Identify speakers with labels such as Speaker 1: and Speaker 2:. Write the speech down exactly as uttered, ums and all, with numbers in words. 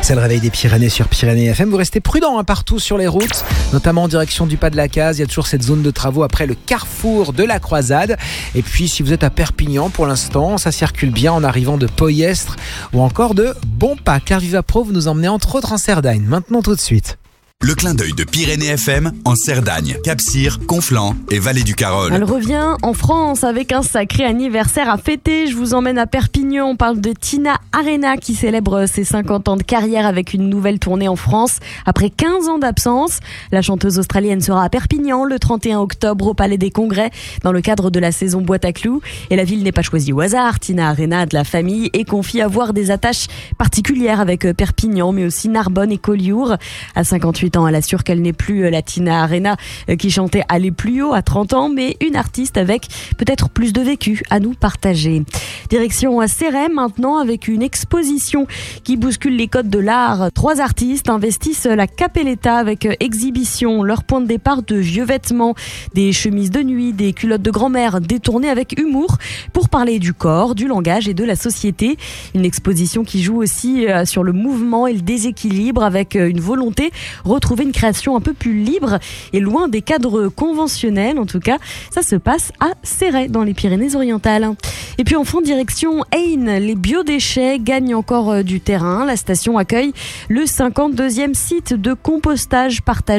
Speaker 1: C'est le réveil des Pyrénées sur Pyrénées F M. Vous restez prudents hein, partout sur les routes, notamment en direction du Pas de la Case. Il y a toujours cette zone de travaux après le carrefour de la Croisade. Et puis si vous êtes à Perpignan pour l'instant, ça circule bien en arrivant de Poyestre ou encore de Bonpas. Car Viva Pro, vous nous emmenez entre autres en Cerdagne. Maintenant tout de suite.
Speaker 2: Le clin d'œil de Pyrénées F M en Cerdagne, Cap-Cyr, Conflans et Vallée du Carol.
Speaker 3: Elle revient en France avec un sacré anniversaire à fêter. Je vous emmène à Perpignan. On parle de Tina Arena qui célèbre ses cinquante ans de carrière avec une nouvelle tournée en France. Après quinze ans d'absence, la chanteuse australienne sera à Perpignan le trente et un octobre au Palais des Congrès dans le cadre de la saison Boîte à Clous. Et la ville n'est pas choisie au hasard. Tina Arena a de la famille et confie avoir des attaches particulières avec Perpignan, mais aussi Narbonne et Collioure. À cinquante-huit ans, elle assure qu'elle n'est plus la Tina Arena qui chantait Aller plus haut à trente ans, mais une artiste avec peut-être plus de vécu à nous partager. Direction à Céret maintenant avec une exposition qui bouscule les codes de l'art. Trois artistes investissent la Capelletta avec exhibition. Leur point de départ de vieux vêtements, des chemises de nuit, des culottes de grand-mère détournées avec humour pour parler du corps, du langage et de la société. Une exposition qui joue aussi sur le mouvement et le déséquilibre avec une volonté retrouver une création un peu plus libre et loin des cadres conventionnels. En tout cas, ça se passe à Céret dans les Pyrénées-Orientales. Et puis enfin, direction Ain, les biodéchets gagnent encore du terrain. La station accueille le cinquante-deuxième site de compostage partagé